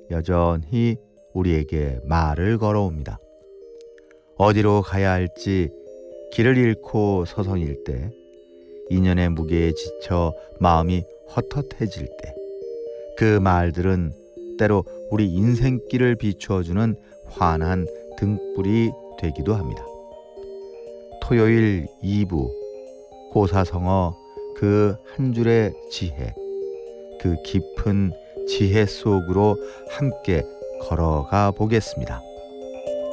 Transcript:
여전히 우리에게 말을 걸어옵니다. 어디로 가야 할지 길을 잃고 서성일 때, 인연의 무게에 지쳐 마음이 헛헛해질 때, 그 말들은 때로 우리 인생길을 비추어주는 환한 등불이 되기도 합니다. 토요일 2부 고사성어 그 한 줄의 지혜, 그 깊은 지혜 속으로 함께 걸어가 보겠습니다.